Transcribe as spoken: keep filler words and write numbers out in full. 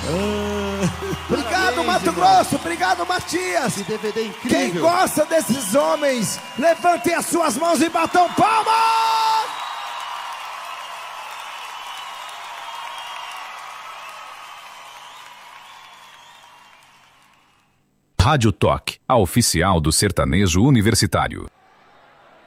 Obrigado, Parabéns, Mato irmão. Grosso. Obrigado, Matias. Que D V D incrível. Quem gosta desses homens, levantem as suas mãos e batam palmas. Rádio Toque, a oficial do sertanejo universitário.